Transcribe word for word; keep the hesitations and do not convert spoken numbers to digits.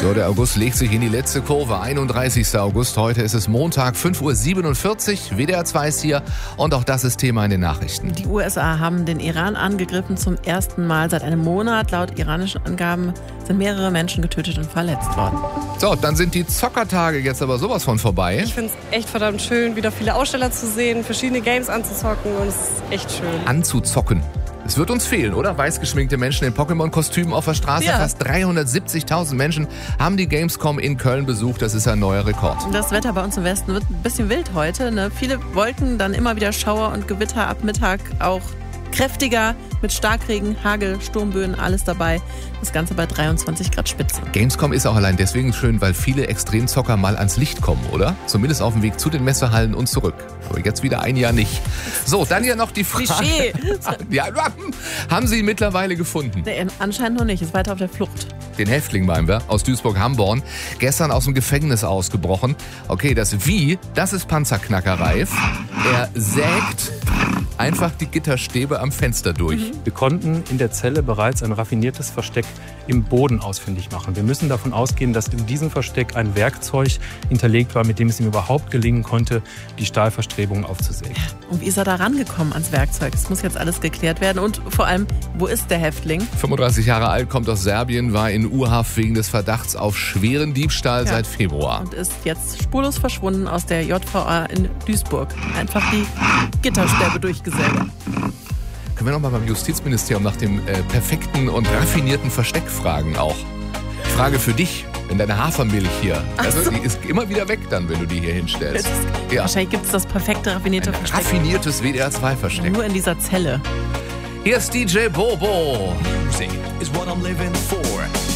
So, der August legt sich in die letzte Kurve. einunddreißigster August, heute ist es Montag, fünf Uhr siebenundvierzig. W D R zwei ist hier und auch das ist Thema in den Nachrichten. Die U S A haben den Iran angegriffen zum ersten Mal seit einem Monat. Laut iranischen Angaben sind mehrere Menschen getötet und verletzt worden. So, dann sind die Zockertage jetzt aber sowas von vorbei. Ich finde es echt verdammt schön, wieder viele Aussteller zu sehen, verschiedene Games anzuzocken und es ist echt schön. Anzuzocken. Es wird uns fehlen, oder? Weiß geschminkte Menschen in Pokémon-Kostümen auf der Straße. Ja. Fast dreihundertsiebzigtausend Menschen haben die Gamescom in Köln besucht. Das ist ein neuer Rekord. Das Wetter bei uns im Westen wird ein bisschen wild heute. Ne? Viele Wolken, dann immer wieder Schauer und Gewitter ab Mittag, auch kräftiger mit Starkregen, Hagel, Sturmböen, alles dabei. Das Ganze bei dreiundzwanzig Grad Spitze. Gamescom ist auch allein deswegen schön, weil viele Extremzocker mal ans Licht kommen, oder? Zumindest auf dem Weg zu den Messehallen und zurück. Aber jetzt wieder ein Jahr nicht. So, dann ja noch die Frage. Klischee. Ja, haben Sie ihn mittlerweile gefunden? Nee, anscheinend noch nicht, ist weiter auf der Flucht. Den Häftling meinen wir, aus Duisburg-Hamborn, gestern aus dem Gefängnis ausgebrochen. Okay, das Wie, das ist Panzerknackerreif. Er sägt einfach die Gitterstäbe am Fenster durch. Mhm. Wir konnten in der Zelle bereits ein raffiniertes Versteck im Boden ausfindig machen. Wir müssen davon ausgehen, dass in diesem Versteck ein Werkzeug hinterlegt war, mit dem es ihm überhaupt gelingen konnte, die Stahlverstrebungen aufzusägen. Und wie ist er da rangekommen ans Werkzeug? Das muss jetzt alles geklärt werden. Und vor allem, wo ist der Häftling? fünfunddreißig Jahre alt, kommt aus Serbien, war in U-Haft wegen des Verdachts auf schweren Diebstahl Ja. seit Februar. Und ist jetzt spurlos verschwunden aus der J V A in Duisburg. Einfach die Gitterstäbe durchgesägt. Können wir noch mal beim Justizministerium nach dem äh, perfekten und raffinierten Versteck fragen auch. Frage für dich, wenn deine Hafermilch hier, also so. die ist immer wieder weg dann, wenn du die hier hinstellst. Ja, Wahrscheinlich gibt es das perfekte raffinierte ein Versteck. raffiniertes W D R zwei Versteck. Nur in dieser Zelle. Hier ist D J Bobo. Music is what I'm living for.